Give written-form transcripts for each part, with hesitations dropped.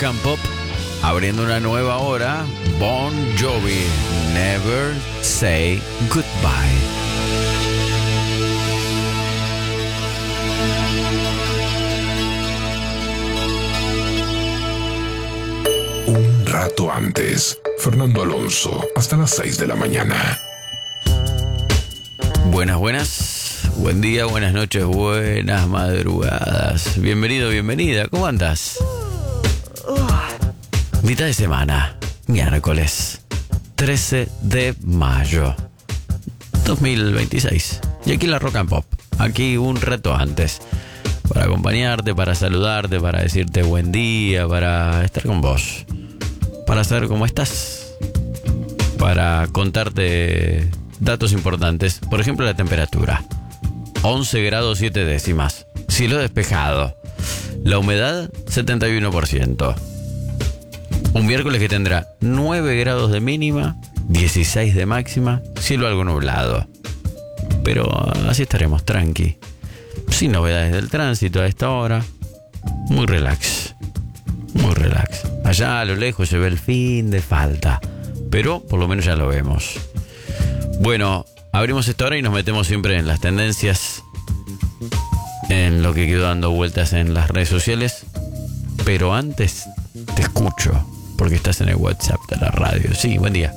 Rock and Pop, abriendo una nueva hora, Bon Jovi, Never Say Goodbye. Un rato antes, Fernando Alonso, hasta las 6 de la mañana. Buenas, buen día, buenas noches, buenas madrugadas. Bienvenido, bienvenida, ¿cómo andas? Mitad de semana, miércoles 13 de mayo 2026. Y aquí en la Rock and Pop, aquí un rato antes, para acompañarte, para saludarte, para decirte buen día, para estar con vos, para saber cómo estás, para contarte datos importantes. Por ejemplo, la temperatura: 11 grados 7 décimas, cielo despejado, la humedad 71%. Un miércoles que tendrá 9 grados de mínima, 16 de máxima, cielo algo nublado. Pero así estaremos, tranqui, sin novedades del tránsito a esta hora. Muy relax, muy relax. Allá a lo lejos se ve el fin de falta, pero por lo menos ya lo vemos. Bueno, abrimos esta hora y nos metemos siempre en las tendencias, en lo que quedó dando vueltas en las redes sociales. Pero antes te escucho, porque estás en el WhatsApp de la radio. Sí, buen día.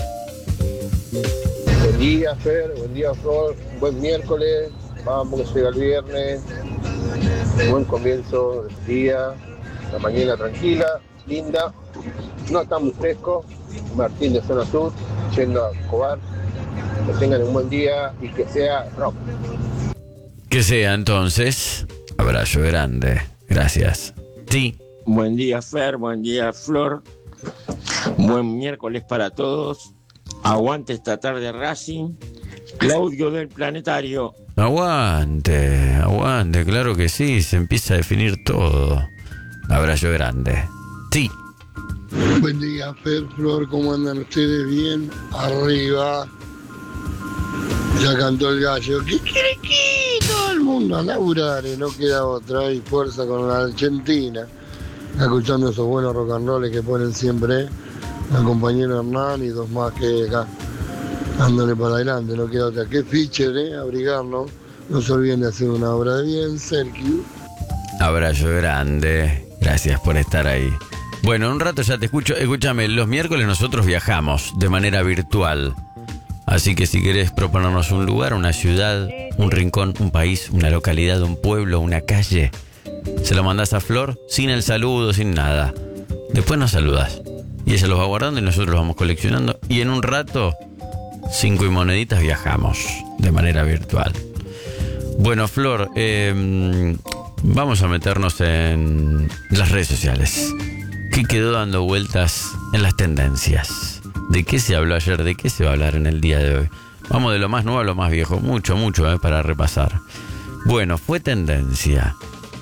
Buen día, Fer, buen día, Flor, buen miércoles, vamos que llega el viernes, buen comienzo del día, la mañana tranquila, linda, no está muy fresco. Martín de Zona Sur, yendo a Cobar, que tengan un buen día y que sea rock. Que sea entonces, abrazo grande, gracias. Sí. Buen día, Fer, buen día, Flor, buen miércoles para todos. Aguante esta tarde Racing. Claudio del Planetario. Aguante, aguante, claro que sí, se empieza a definir todo. Abrazo grande. Sí. Buen día, Fer, Flor, ¿cómo andan ustedes? Bien, arriba. Ya cantó el gallo. ¿Qué quiere que todo el mundo a laburar? No queda otra. Hay fuerza con la Argentina. Escuchando esos buenos rock and rolls que ponen siempre el compañero Hernán y dos más que acá. Dándole para adelante, no queda otra. Qué Fischer, abrigarnos. No se olviden de hacer una obra de bien, Sergio. Abrazo grande. Gracias por estar ahí. Bueno, un rato ya te escucho. Escúchame, los miércoles nosotros viajamos de manera virtual. Así que si querés proponernos un lugar, una ciudad, un rincón, un país, una localidad, un pueblo, una calle, se lo mandás a Flor sin el saludo, sin nada. Después nos saludas y ella los va guardando y nosotros los vamos coleccionando. Y en un rato, 5 y moneditas, viajamos de manera virtual. Bueno, Flor, vamos a meternos en las redes sociales. ¿Qué quedó dando vueltas en las tendencias? ¿De qué se habló ayer? ¿De qué se va a hablar en el día de hoy? Vamos de lo más nuevo a lo más viejo. Mucho, para repasar. Bueno, fue tendencia.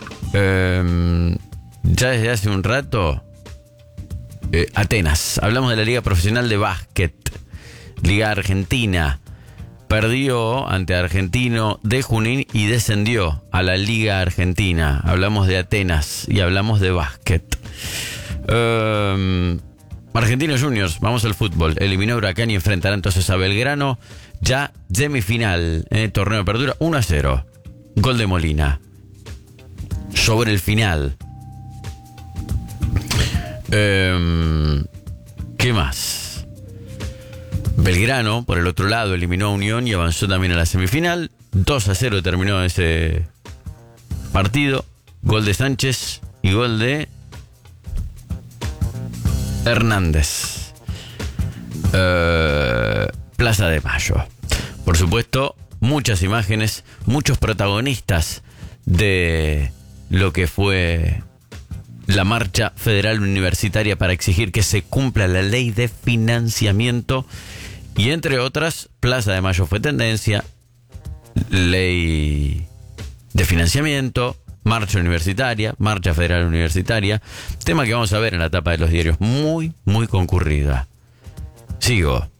Ya desde hace un rato, Atenas. Hablamos de la Liga Profesional de Básquet. Liga Argentina. Perdió ante Argentino de Junín y descendió a la Liga Argentina. Hablamos de Atenas y hablamos de básquet. Argentinos Juniors, vamos al fútbol. Eliminó a Huracán y enfrentará entonces a Belgrano. Ya semifinal en el torneo de apertura, 1-0. Gol de Molina. Sobre el final. ¿Qué más? Belgrano, por el otro lado, eliminó a Unión y avanzó también a la semifinal. 2-0 terminó ese partido. Gol de Sánchez y gol de Hernández. Plaza de Mayo. Por supuesto, muchas imágenes, muchos protagonistas de lo que fue la marcha federal universitaria para exigir que se cumpla la ley de financiamiento. Y entre otras, Plaza de Mayo fue tendencia, ley de financiamiento, marcha universitaria, marcha federal universitaria, tema que vamos a ver en la tapa de los diarios, muy concurrida. Sigo.